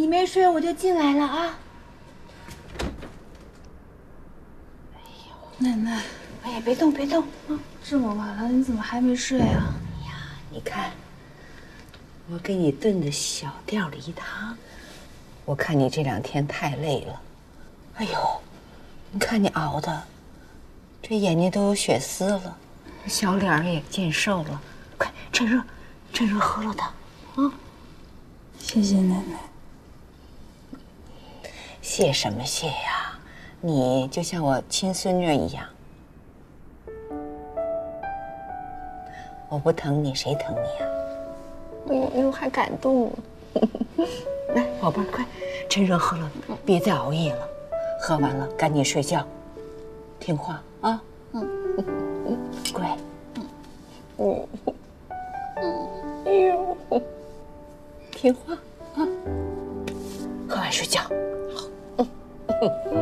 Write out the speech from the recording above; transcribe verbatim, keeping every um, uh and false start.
你没睡我就进来了啊。哎呦，奶奶，哎呀，别动别动啊！这么晚了，你怎么还没睡啊？哎呀， 你看，我给你炖的小吊梨汤，我看你这两天太累了。哎呦，你看你熬的，这眼睛都有血丝了，小脸儿也见瘦了。快趁热，趁热喝了它，啊！ 谢谢奶奶。 谢什么谢呀？你就像我亲孙女一样，我不疼你，谁疼你呀？哎呦哎呦，还感动了。来，宝贝儿，快趁热喝了，别再熬夜了。喝完了赶紧睡觉，听话啊。嗯，乖。嗯嗯，哎呦，听话啊。喝完睡觉。好。